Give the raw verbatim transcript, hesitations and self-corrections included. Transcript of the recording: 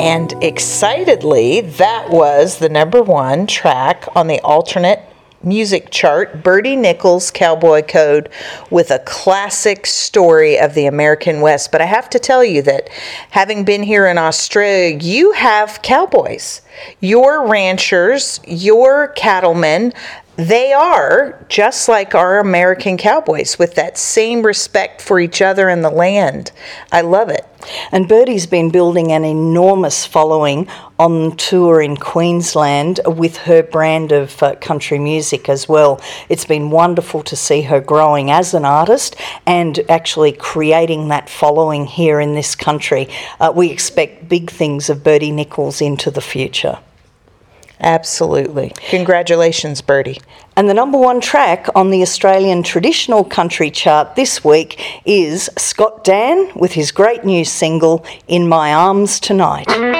And excitedly, that was the number one track on the alternate music chart, Bertie Nichols' Cowboy Code, with a classic story of the American West. But I have to tell you that having been here in Australia, you have cowboys. Your ranchers, your cattlemen, they are just like our American cowboys with that same respect for each other and the land. I love it. And Bertie's been building an enormous following on tour in Queensland with her brand of uh, country music as well. It's been wonderful to see her growing as an artist and actually creating that following here in this country. Uh, we expect big things of Bertie Nichols into the future. Absolutely. Congratulations, Bertie. And the number one track on the Australian traditional country chart this week is Scott Dan with his great new single, In My Arms Tonight.